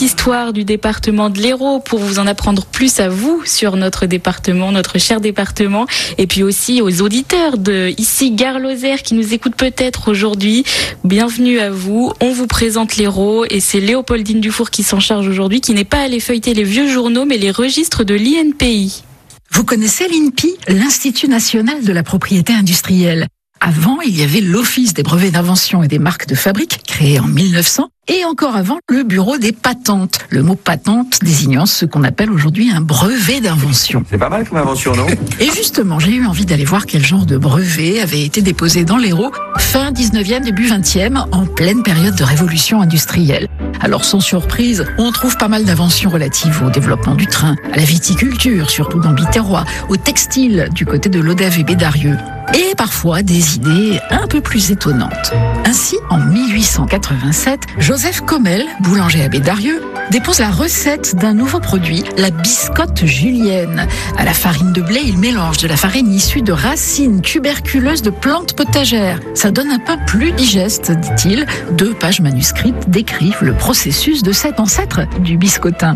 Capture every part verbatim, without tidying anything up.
histoire du département de l'Hérault pour vous en apprendre plus à vous sur notre département, notre cher département, et puis aussi aux auditeurs de ici Gare-Lozère qui nous écoutent peut-être aujourd'hui. Bienvenue à vous. On vous présente l'Hérault et c'est Léopoldine Dufour qui s'en charge aujourd'hui, qui n'est pas allée feuilleter les vieux journaux mais les registres de l'I N P I. Vous connaissez l'I N P I, l'Institut national de la propriété industrielle. Avant, il y avait l'Office des brevets d'invention et des marques de fabrique, créé en mille neuf cents, et encore avant, le Bureau des patentes. Le mot patente désignant ce qu'on appelle aujourd'hui un brevet d'invention. C'est pas mal comme invention, non? Et justement, j'ai eu envie d'aller voir quel genre de brevet avait été déposé dans l'Hérault fin dix-neuvième, début vingtième, en pleine période de révolution industrielle. Alors sans surprise, on trouve pas mal d'inventions relatives au développement du train, à la viticulture, surtout dans Biterrois, au textile du côté de Lodève et Bédarieux, et parfois des idées un peu plus étonnantes. Ainsi, en mille huit cent quatre-vingt-sept, Joseph Commel, boulanger à Bédarieux, dépose la recette d'un nouveau produit, la biscotte julienne. À la farine de blé, il mélange de la farine issue de racines tuberculeuses de plantes potagères. Ça donne un pain plus digeste, dit-il. Deux pages manuscrites décrivent le processus de cet ancêtre du biscottin.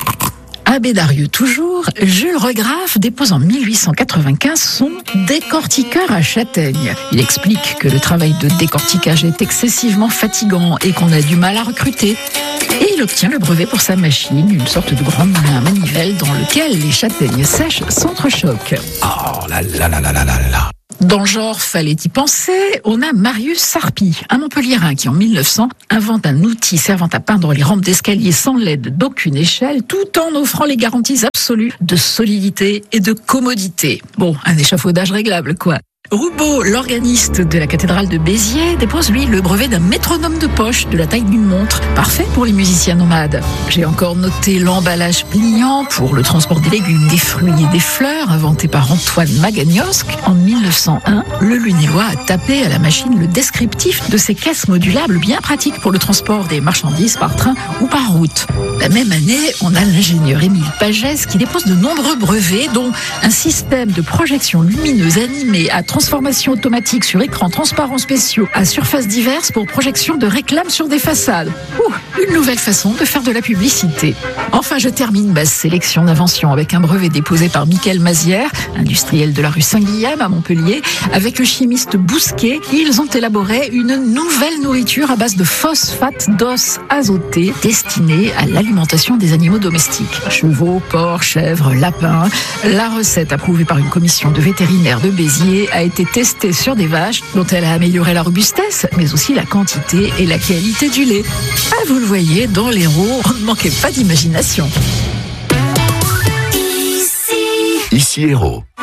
À Bédarieux toujours, Jules Regrave dépose en mille huit cent quatre-vingt-quinze son décortiqueur à châtaigne. Il explique que le travail de décortiquage est excessivement fatigant et qu'on a du mal à recruter. Et il obtient le brevet pour sa machine, une sorte de grand moulin à manivelle dans lequel les châtaignes sèches s'entrechoquent. Oh là là là là là là là. Dans le genre, fallait y penser, on a Marius Sarpi, un Montpelliérain qui en mille neuf cents invente un outil servant à peindre les rampes d'escalier sans l'aide d'aucune échelle, tout en offrant les garanties absolues de solidité et de commodité. Bon, un échafaudage réglable, quoi. Roubaud, l'organiste de la cathédrale de Béziers, dépose lui le brevet d'un métronome de poche de la taille d'une montre, parfait pour les musiciens nomades. J'ai encore noté l'emballage pliant pour le transport des légumes, des fruits et des fleurs, inventé par Antoine Magagnosc. En mille neuf cent un, le Lunélois a tapé à la machine le descriptif de ces caisses modulables bien pratiques pour le transport des marchandises par train ou par route. La même année, on a l'ingénieur Émile Pagès qui dépose de nombreux brevets, dont un système de projection lumineuse animée à transformation automatique sur écran transparent spéciaux à surfaces diverses pour projection de réclames sur des façades. Ouh, une nouvelle façon de faire de la publicité. Enfin, je termine ma sélection d'inventions avec un brevet déposé par Michael Mazière, industriel de la rue Saint-Guillaume à Montpellier, avec le chimiste Bousquet. Ils ont élaboré une nouvelle nourriture à base de phosphate d'os azoté destinée à l'alimentation des animaux domestiques. Chevaux, porcs, chèvres, lapins. La recette approuvée par une commission de vétérinaires de Béziers a été testée sur des vaches dont elle a amélioré la robustesse, mais aussi la quantité et la qualité du lait. Ah, vous le voyez, dans l'Hérault, on ne manquait pas d'imagination. Ici Hérault.